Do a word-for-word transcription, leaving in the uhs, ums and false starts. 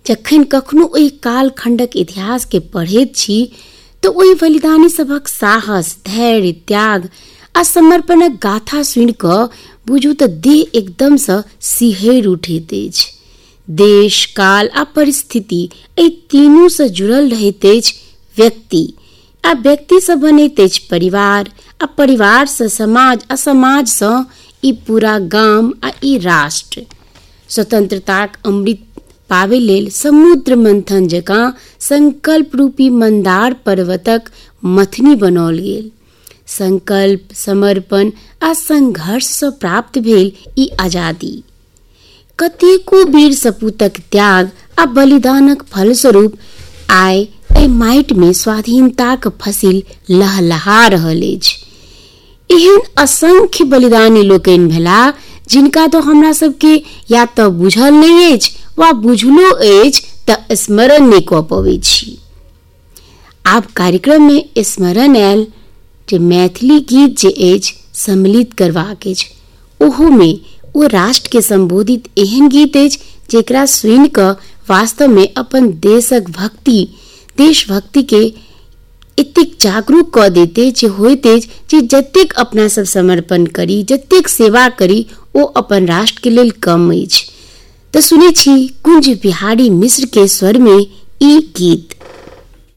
जखन कखनो ओहि कालखंडक इतिहास के पढ़ैत छी तो ओहि बलिदानी सभक साहस, धैर्य, त्याग आ समर्पणक गाथा सुनि कऽ बुझू तऽ देह एकदम सँ सिहरि उठैत अछि। देश, काल आ परिस्थिति एहि तीनू सँ जुड़ल रहैत अछि। व्यक्ति आ व्यक्ति सँ बनैत अछि परिवार, आ परिवार सँ समाज, आ समाज सँ ई पूरा गाम आ ई राष्ट्र। स्वतंत्रताक अमृत पाबै लेल समुद्र मंथन जकाँ संकल्प रूपी मंदार पर्वतक मथनी बनाओल गेल। संकल्प, समर्पण आ संघर्ष सँ प्राप्त भेल ई आजादी। कतेको वीर सपूतक त्याग आ बलिदानक फलस्वरूप आइ एहि माटि में स्वाधीनताक फसिल लहलहा रहल अछि। एहन असंख्य बलिदानी लोकनि भेलाह जिनका तो हमरा सबके या तो बुझल नहीं अछि वा बुझलो अछि तऽ स्मरण नहीं कऽ पबै छी। आब कार्यक्रम में स्मरण आयल जे मैथिली गीत जे अछि सम्मिलित करबाक अछि। ओहो में ओ राष्ट्र के संबोधित एहन गीत अछि जेकरा सुनि कऽ वास्तव में अपन देशक भक्ति, देशभक्ति के एतेक जागरूक कऽ देते जे होइत अछि जे जतेक अपना सब समर्पण करी, जतेक सेवा करी, ओ अपन राष्ट्र के लेल कम अछि। तऽ सुनै छी कुंज बिहारी मिश्र के स्वर में ई गीत।